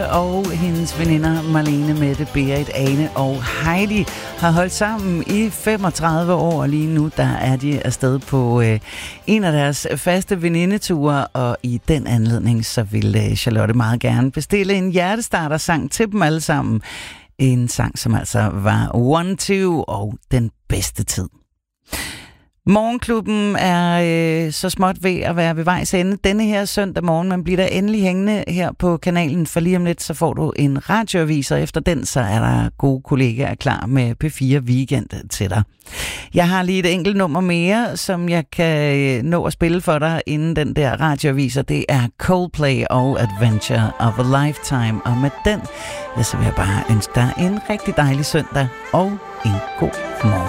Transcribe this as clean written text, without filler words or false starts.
og hendes veninder Marlene, Mette, Berit, Ane og Heidi har holdt sammen i 35 år, og lige nu der er de afsted på en af deres faste venindeture, og i den anledning så vil Charlotte meget gerne bestille en hjertestarter-sang til dem alle sammen. En sang, som altså var One Two og Den Bedste Tid. Morgenklubben er så småt ved at være ved vejs ende denne her søndag morgen. Man bliver der endelig hængende her på kanalen, for lige om lidt så får du en radioavis, og efter den så er der gode kollegaer klar med P4 Weekend til dig. Jeg har lige et enkelt nummer mere, som jeg kan nå at spille for dig inden den der radioavis, og det er Coldplay og Adventure of a Lifetime. Og med den, så vil jeg bare ønske dig en rigtig dejlig søndag og en god morgen.